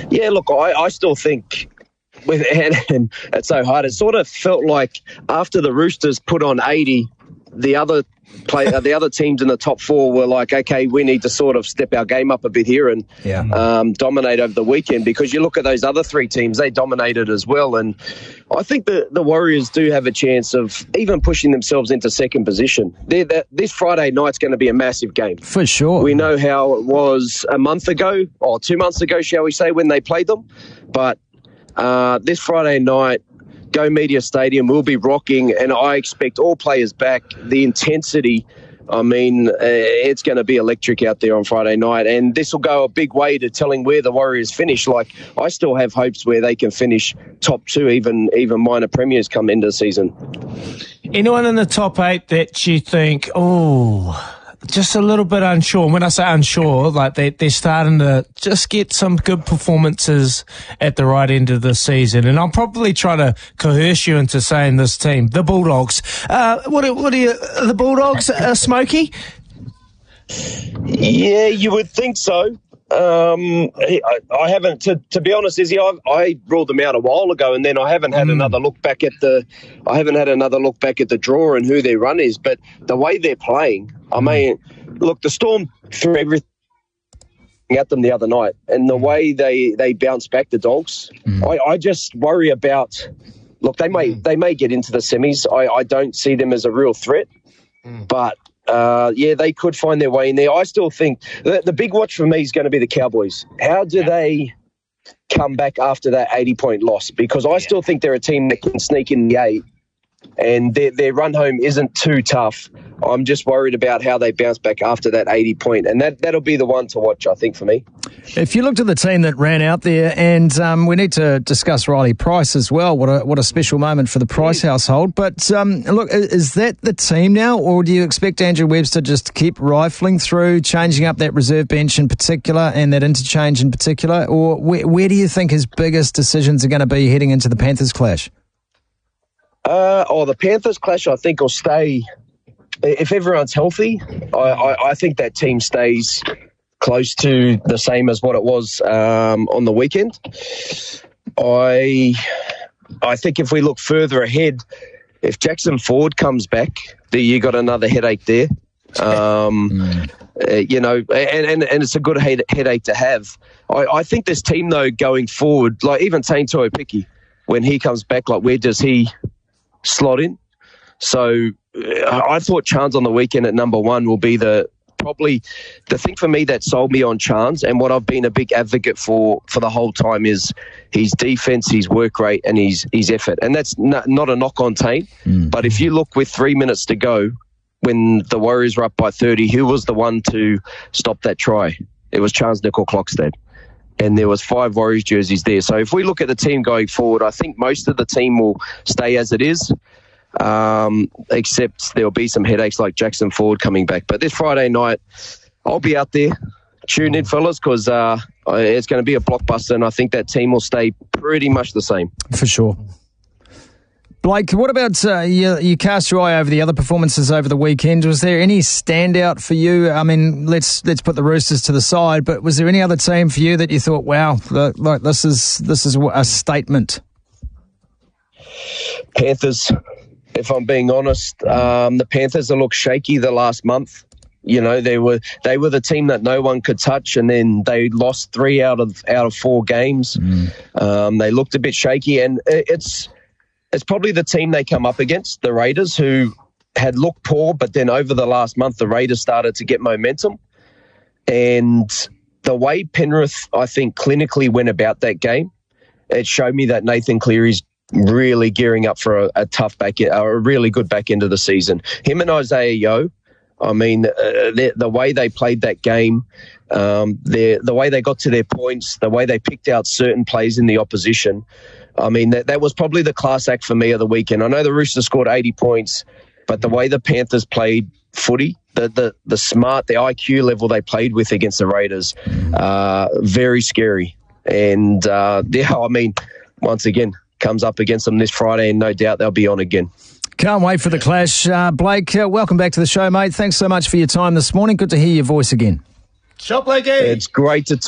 Yeah, look, I still think and it's so hard. It sort of felt like after the Roosters put on 80, the other teams in the top four were like, okay, we need to sort of step our game up a bit here and dominate over the weekend, because you look at those other three teams, they dominated as well. And I think the Warriors do have a chance of even pushing themselves into second position. This Friday night's going to be a massive game. For sure. We know how it was a month ago, or 2 months ago, shall we say, when they played them. But this Friday night, Go Media Stadium will be rocking, and I expect all players back. The intensity, I mean, it's going to be electric out there on Friday night, and this will go a big way to telling where the Warriors finish. Like, I still have hopes where they can finish top two, even minor premiers come into the season. Anyone in the top 8 that you think, just a little bit unsure? And when I say unsure, like they're starting to just get some good performances at the right end of the season. And I'll probably try to coerce you into saying this team, the Bulldogs. What are you, the Bulldogs, Smokey? Yeah, you would think so. I haven't, to be honest, Izzy, I ruled them out a while ago, and then I haven't had another look back at the draw and who their run is. But the way they're playing, I mean, look, the Storm threw everything at them the other night, and the way they bounce back, the Dogs, I just worry about. Look, they may get into the semis. I don't see them as a real threat, but. They could find their way in there. I still think the big watch for me is going to be the Cowboys. How do they come back after that 80-point loss? Because I still think they're a team that can sneak in the 8, and their run home isn't too tough. I'm just worried about how they bounce back after that 80-point, and that'll be the one to watch, I think, for me. If you looked at the team that ran out there, and we need to discuss Riley Price as well. What a special moment for the Price household. But look, is that the team now, or do you expect Andrew Webster just to keep rifling through, changing up that reserve bench in particular and that interchange in particular? Or where do you think his biggest decisions are going to be heading into the Panthers clash? The Panthers clash, I think, will stay. If everyone's healthy, I think that team stays close to the same as what it was on the weekend. I think if we look further ahead, if Jackson Ford comes back, you got another headache there. You know, and it's a good headache to have. I think this team, though, going forward, like even Tane Tuoipiki, when he comes back, like where does he slot in? So I thought Chance on the weekend at number 1 will be probably the thing for me that sold me on Chance, and what I've been a big advocate for the whole time is his defense, his work rate, and his effort. And that's not a knock on Tane, but if you look with 3 minutes to go, when the Warriors were up by 30, who was the one to stop that try? It was Chance Nickel-Klokstad. And there was 5 Warriors jerseys there. So if we look at the team going forward, I think most of the team will stay as it is, except there'll be some headaches like Jackson Ford coming back. But this Friday night, I'll be out there. Tune in, fellas, because it's going to be a blockbuster, and I think that team will stay pretty much the same. For sure. Blake, what about you cast your eye over the other performances over the weekend? Was there any standout for you? I mean, let's put the Roosters to the side, but was there any other team for you that you thought, wow, like this is a statement? Panthers, if I'm being honest. The Panthers have looked shaky the last month. You know, they were the team that no one could touch, and then they lost 3 out of 4 games. They looked a bit shaky, and it's probably the team they come up against, the Raiders, who had looked poor, but then over the last month, the Raiders started to get momentum. And the way Penrith, I think, clinically went about that game, it showed me that Nathan Cleary's really gearing up for a really good back end of the season. Him and Isaiah Yeo, I mean, the way they played that game, the way they got to their points, the way they picked out certain plays in the opposition, I mean, that was probably the class act for me of the weekend. I know the Roosters scored 80 points, but the way the Panthers played footy, the smart, the IQ level they played with against the Raiders, very scary. And, I mean, once again, comes up against them this Friday, and no doubt they'll be on again. Can't wait for the clash. Blake, welcome back to the show, mate. Thanks so much for your time this morning. Good to hear your voice again. Shop Blakey. It's great to